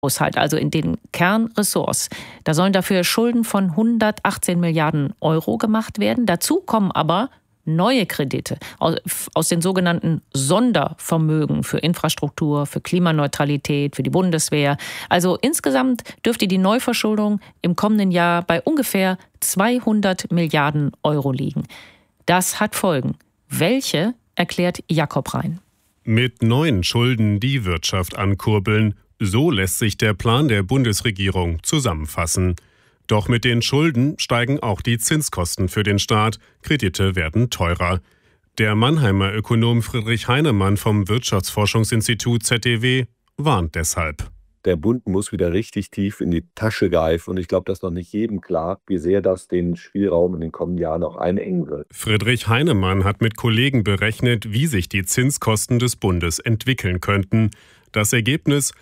Haushalt, also in den Kernressorts. Da sollen dafür Schulden von 118 Milliarden Euro gemacht werden. Dazu kommen aber neue Kredite aus den sogenannten Sondervermögen für Infrastruktur, für Klimaneutralität, für die Bundeswehr. Also insgesamt dürfte die Neuverschuldung im kommenden Jahr bei ungefähr 200 Milliarden Euro liegen. Das hat Folgen. Welche, erklärt Jakob Rhein. Mit neuen Schulden die Wirtschaft ankurbeln. So lässt sich der Plan der Bundesregierung zusammenfassen. Doch mit den Schulden steigen auch die Zinskosten für den Staat. Kredite werden teurer. Der Mannheimer Ökonom Friedrich Heinemann vom Wirtschaftsforschungsinstitut ZDW warnt deshalb. Der Bund muss wieder richtig tief in die Tasche greifen. Und ich glaube, das ist noch nicht jedem klar, wie sehr das den Spielraum in den kommenden Jahren auch einengen wird. Friedrich Heinemann hat mit Kollegen berechnet, wie sich die Zinskosten des Bundes entwickeln könnten. Das Ergebnis: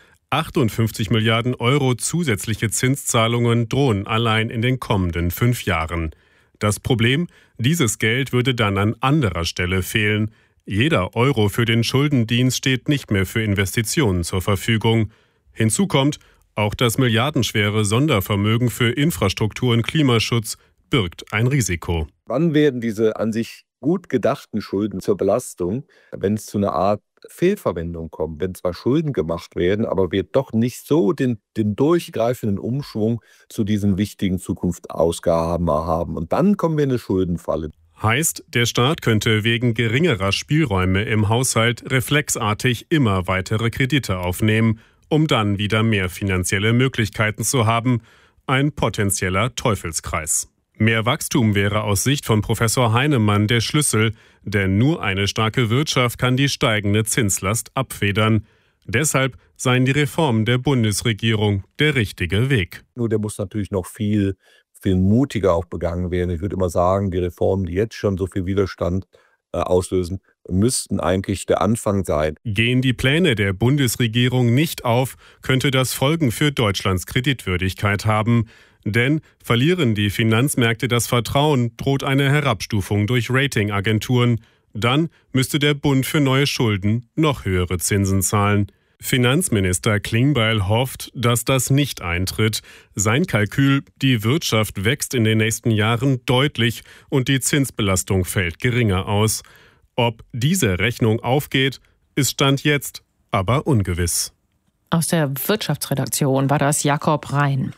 58 Milliarden Euro zusätzliche Zinszahlungen drohen allein in den kommenden 5 Jahren. Das Problem: dieses Geld würde dann an anderer Stelle fehlen. Jeder Euro für den Schuldendienst steht nicht mehr für Investitionen zur Verfügung. Hinzu kommt, auch das milliardenschwere Sondervermögen für Infrastruktur und Klimaschutz birgt ein Risiko. Wann werden diese an sich gut gedachten Schulden zur Belastung, wenn es zu einer Art Fehlverwendung kommt, wenn zwar Schulden gemacht werden, aber wir doch nicht so den durchgreifenden Umschwung zu diesen wichtigen Zukunftsausgaben haben. Und dann kommen wir in eine Schuldenfalle. Heißt, der Staat könnte wegen geringerer Spielräume im Haushalt reflexartig immer weitere Kredite aufnehmen, um dann wieder mehr finanzielle Möglichkeiten zu haben. Ein potenzieller Teufelskreis. Mehr Wachstum wäre aus Sicht von Professor Heinemann der Schlüssel, denn nur eine starke Wirtschaft kann die steigende Zinslast abfedern. Deshalb seien die Reformen der Bundesregierung der richtige Weg. Nur der muss natürlich noch viel mutiger auch begangen werden. Ich würde immer sagen, die Reformen, die jetzt schon so viel Widerstand auslösen, müssten eigentlich der Anfang sein. Gehen die Pläne der Bundesregierung nicht auf, könnte das Folgen für Deutschlands Kreditwürdigkeit haben. Denn verlieren die Finanzmärkte das Vertrauen, droht eine Herabstufung durch Ratingagenturen. Dann müsste der Bund für neue Schulden noch höhere Zinsen zahlen. Finanzminister Klingbeil hofft, dass das nicht eintritt. Sein Kalkül: die Wirtschaft wächst in den nächsten Jahren deutlich und die Zinsbelastung fällt geringer aus. Ob diese Rechnung aufgeht, ist Stand jetzt aber ungewiss. Aus der Wirtschaftsredaktion war das Jakob Rhein.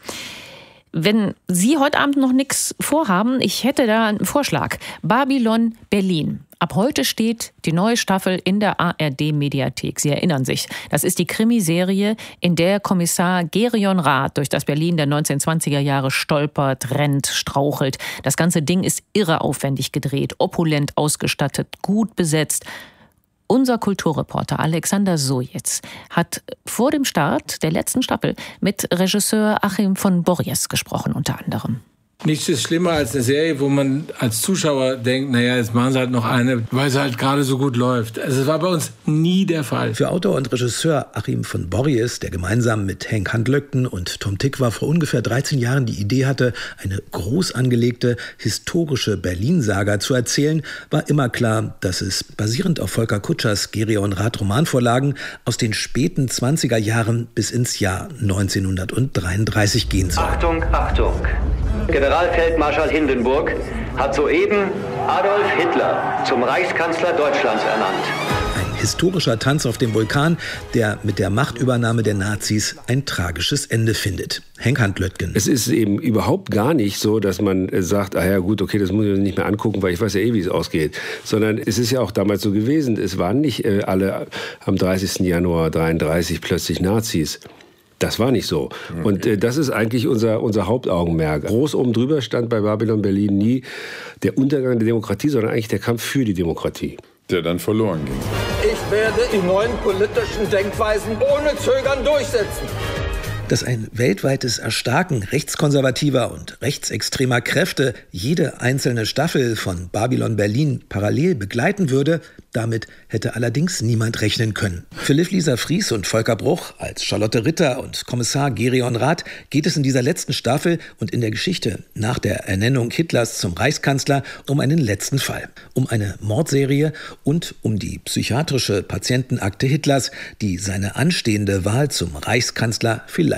Wenn Sie heute Abend noch nichts vorhaben, ich hätte da einen Vorschlag. Babylon Berlin. Ab heute steht die neue Staffel in der ARD-Mediathek. Sie erinnern sich, das ist die Krimiserie, in der Kommissar Gerion Rath durch das Berlin der 1920er Jahre stolpert, rennt, strauchelt. Das ganze Ding ist irre aufwendig gedreht, opulent ausgestattet, gut besetzt. Unser Kulturreporter Alexander Sojec hat vor dem Start der letzten Staffel mit Regisseur Achim von Borries gesprochen, unter anderem. Nichts ist schlimmer als eine Serie, wo man als Zuschauer denkt, naja, jetzt machen sie halt noch eine, weil sie halt gerade so gut läuft. Also das war bei uns nie der Fall. Für Autor und Regisseur Achim von Borries, der gemeinsam mit Henk Handlöckten und Tom Tykwer vor ungefähr 13 Jahren die Idee hatte, eine groß angelegte historische Berlin-Saga zu erzählen, war immer klar, dass es basierend auf Volker Kutschers Gerion Rath Romanvorlagen aus den späten 20er Jahren bis ins Jahr 1933 gehen soll. Achtung, Achtung! Generalfeldmarschall Hindenburg hat soeben Adolf Hitler zum Reichskanzler Deutschlands ernannt. Ein historischer Tanz auf dem Vulkan, der mit der Machtübernahme der Nazis ein tragisches Ende findet. Henk Handlöckten. Es ist eben überhaupt gar nicht so, dass man sagt, ah ja gut, okay, das muss ich nicht mehr angucken, weil ich weiß ja eh, wie es ausgeht. Sondern es ist ja auch damals so gewesen, es waren nicht alle am 30. Januar 1933 plötzlich Nazis. Das war nicht so. Okay. Und das ist eigentlich unser Hauptaugenmerk. Groß oben drüber stand bei Babylon Berlin nie der Untergang der Demokratie, sondern eigentlich der Kampf für die Demokratie. Der dann verloren ging. Ich werde die neuen politischen Denkweisen ohne Zögern durchsetzen. Dass ein weltweites Erstarken rechtskonservativer und rechtsextremer Kräfte jede einzelne Staffel von Babylon Berlin parallel begleiten würde, damit hätte allerdings niemand rechnen können. Für Liv Lisa Fries und Volker Bruch als Charlotte Ritter und Kommissar Gerion Rath geht es in dieser letzten Staffel und in der Geschichte nach der Ernennung Hitlers zum Reichskanzler um einen letzten Fall. Um eine Mordserie und um die psychiatrische Patientenakte Hitlers, die seine anstehende Wahl zum Reichskanzler vielleicht